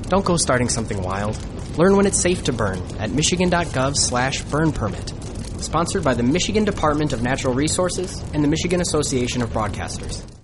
Don't go starting something wild. Learn when it's safe to burn at michigan.gov/burn permit. Sponsored by the Michigan Department of Natural Resources and the Michigan Association of Broadcasters.